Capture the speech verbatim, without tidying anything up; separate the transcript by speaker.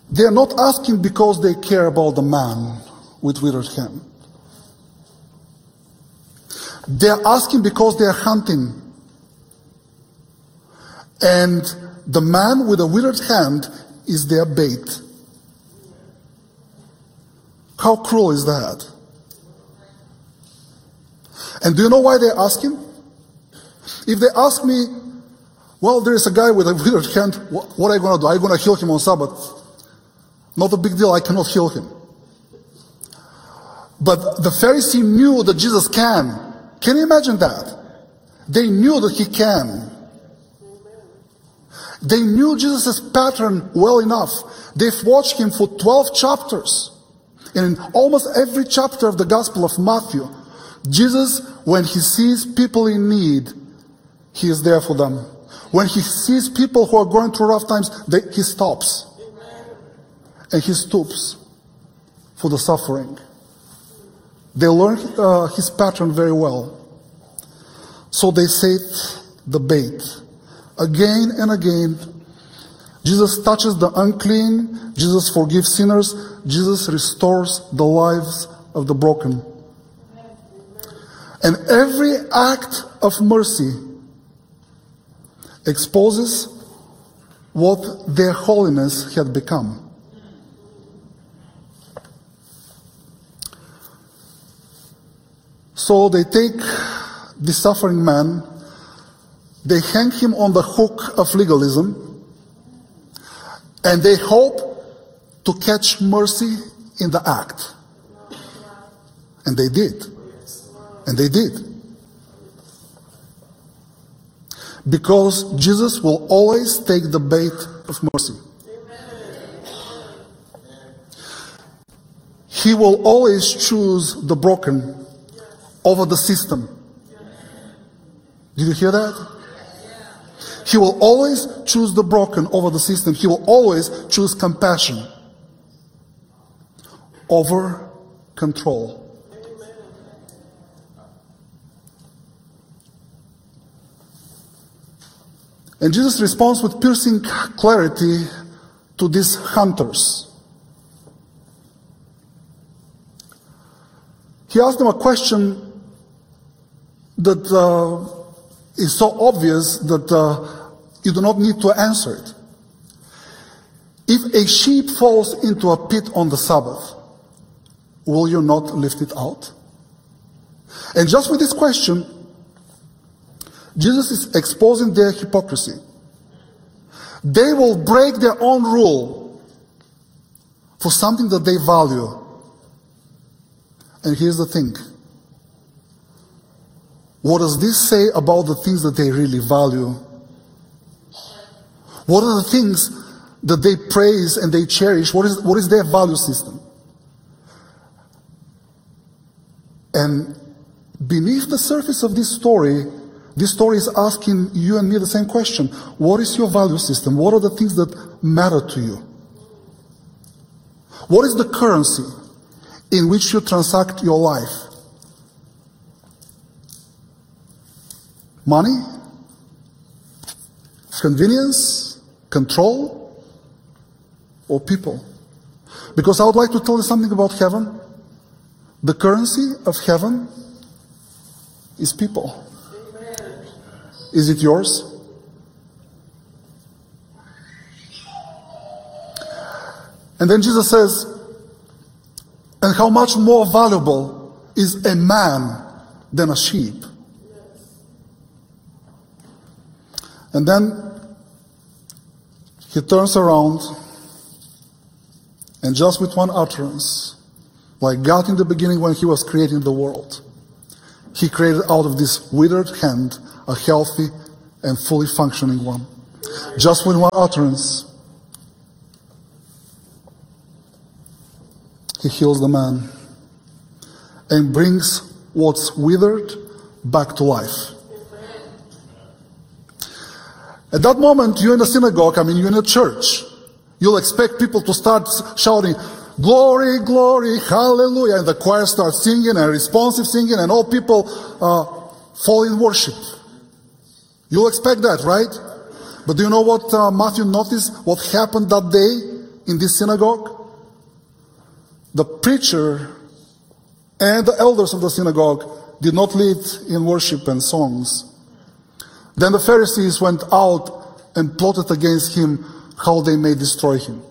Speaker 1: They are not asking because they care about the man with withered hand. They are asking because they are hunting. And the man with a withered hand is their bait. How cruel is that? And do you know why they're asking? If they ask me, well, there is a guy with a withered hand, what, what are you going to do? Are you going to heal him on Sabbath? Not a big deal, I cannot heal him. But the Pharisee knew that Jesus can. Can you imagine that? They knew that he can. They knew Jesus' pattern well enough. They've watched him for twelve chapters. And in almost every chapter of the Gospel of Matthew, Jesus, when he sees people in need, he is there for them. When he sees people who are going through rough times, they, he stops. And he stoops for the suffering. They learn uh, his pattern very well. So they set the bait. Again and again, Jesus touches the unclean, Jesus forgives sinners, Jesus restores the lives of the broken. And every act of mercy exposes what their holiness had become. So they take the suffering man, they hang him on the hook of legalism, and they hope to catch mercy in the act. And they did. And they did. Because Jesus will always take the bait of mercy. He will always choose the broken over the system. Did you hear that? He will always choose the broken over the system. He will always choose compassion over control. And Jesus responds with piercing clarity to these hunters. He asked them a question that uh, is so obvious that uh, you do not need to answer it. If a sheep falls into a pit on the Sabbath, will you not lift it out? And just with this question, Jesus is exposing their hypocrisy. They will break their own rule for something that they value. And here's the thing. What does this say about the things that they really value? What are the things that they praise and they cherish? What is, what is their value system? And beneath the surface of this story, this story is asking you and me the same question. What is your value system? What are the things that matter to you? What is the currency in which you transact your life? Money? Convenience? Control? Or people? Because I would like to tell you something about heaven. The currency of heaven is people. Is it yours? And then Jesus says, and how much more valuable is a man than a sheep? And then he turns around and just with one utterance, like God in the beginning when he was creating the world, he created out of this withered hand a healthy and fully functioning one. Just with one utterance, he heals the man and brings what's withered back to life. At that moment, you're in a synagogue, I mean, you're in a church. You'll expect people to start shouting, glory, glory, hallelujah. And the choir starts singing and responsive singing and all people uh, fall in worship. You'll expect that, right? But do you know what uh, Matthew noticed? What happened that day in this synagogue? The preacher and the elders of the synagogue did not lead in worship and songs. Then the Pharisees went out and plotted against him how they may destroy him.